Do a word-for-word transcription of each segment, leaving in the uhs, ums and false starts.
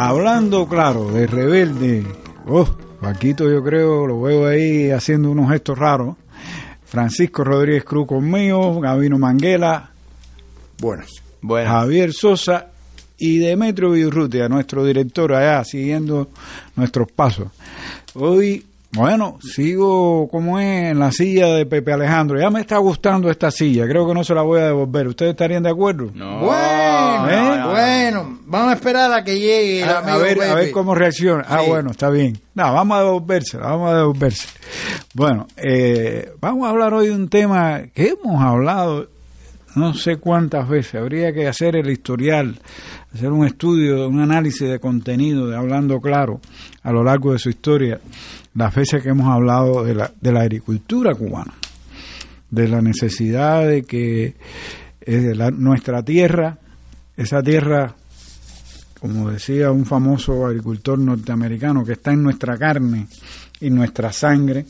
hablando claro de rebelde, oh, Paquito yo creo, lo veo ahí haciendo unos gestos raros, Francisco Rodríguez Cruz conmigo, Gabino Manguela, buenas, buenas. Javier Sosa y Demetrio Villurrutia, nuestro director allá, siguiendo nuestros pasos. Hoy, bueno, sigo como es en la silla de Pepe Alejandro. Ya me está gustando esta silla, creo que no se la voy a devolver. ¿Ustedes estarían de acuerdo? No. Bueno, ¿Eh? no, bueno, vamos a esperar a que llegue el A, amigo a ver, Pepe. a ver cómo reacciona. Ah, Sí. bueno, está bien. No, vamos a devolverse, vamos a devolverse. Bueno, eh, vamos a hablar hoy de un tema que hemos hablado no sé cuántas veces. Habría que hacer el historial, hacer un estudio, un análisis de contenido de Hablando Claro a lo largo de su historia, las veces que hemos hablado de la, de la agricultura cubana, de la necesidad de que eh, la, nuestra tierra, esa tierra, como decía un famoso agricultor norteamericano, que está en nuestra carne y nuestra sangre,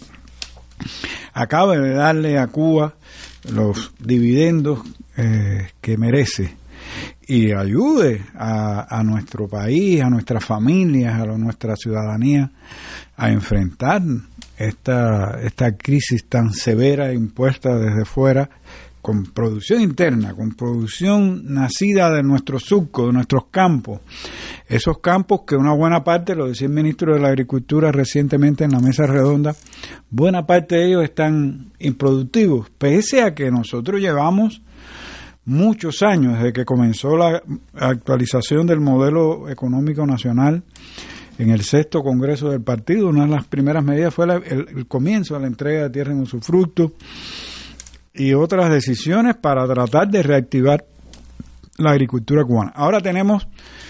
acabe de darle a Cuba los dividendos eh, que merece y ayude a, a nuestro país, a nuestras familias, a nuestra ciudadanía a enfrentar esta, esta crisis tan severa impuesta desde fuera, con producción interna, con producción nacida de nuestros surcos, de nuestros campos, esos campos que una buena parte, lo decía el ministro de la Agricultura recientemente en la mesa redonda, buena parte de ellos están improductivos, pese a que nosotros llevamos muchos años desde que comenzó la actualización del modelo económico nacional en el sexto congreso del partido. Una de las primeras medidas fue la, el, el comienzo de la entrega de tierra en usufructo y otras decisiones para tratar de reactivar la agricultura cubana. Ahora tenemos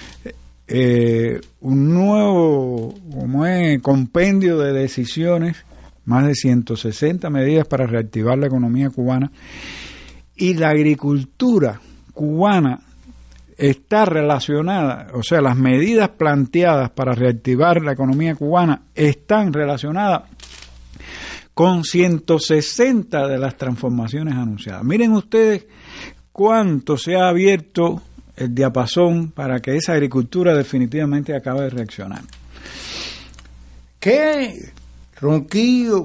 eh, un nuevo como es, compendio de decisiones, más de ciento sesenta medidas para reactivar la economía cubana, y la agricultura cubana está relacionada, o sea, las medidas planteadas para reactivar la economía cubana están relacionadas con ciento sesenta de las transformaciones anunciadas. Miren ustedes cuánto se ha abierto el diapasón para que esa agricultura definitivamente acabe de reaccionar. ¿Qué, Ronquillo?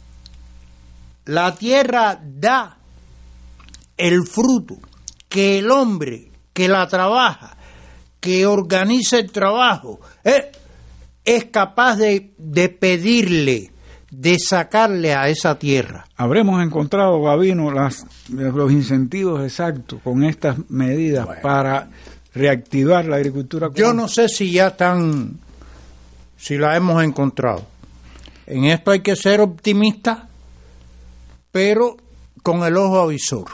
La tierra da el fruto que el hombre que la trabaja, que organiza el trabajo, eh, es capaz de, de pedirle, de sacarle a esa tierra. Habremos encontrado, Gabino, las, los incentivos exactos con estas medidas bueno. para reactivar la agricultura cubana. Yo no sé si ya están, si la hemos encontrado. En esto hay que ser optimista, pero con el ojo avisor.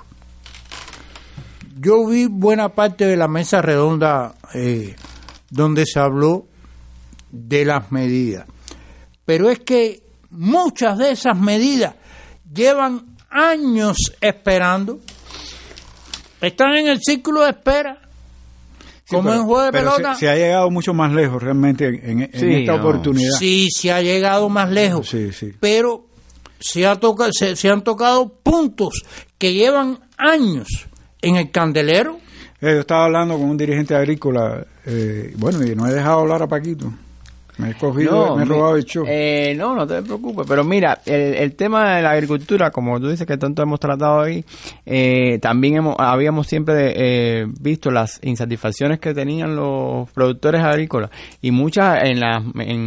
Yo vi buena parte de la mesa redonda eh, donde se habló de las medidas, pero es que muchas de esas medidas llevan años esperando, están en el círculo de espera, sí, como pero, en juego de pelota. Se, se ha llegado mucho más lejos realmente en, en sí, esta no. oportunidad. Sí, se ha llegado más lejos, sí, sí. pero se, ha toca, se, se han tocado puntos que llevan años en el candelero. Eh, yo estaba hablando con un dirigente agrícola, eh, bueno, y no he dejado hablar a Paquito. Me he cogido, no, me he robado el show. Eh, no, no te preocupes. Pero mira, el, el tema de la agricultura, como tú dices que tanto hemos tratado ahí, eh, también hemos, habíamos siempre eh, visto las insatisfacciones que tenían los productores agrícolas y muchas en las en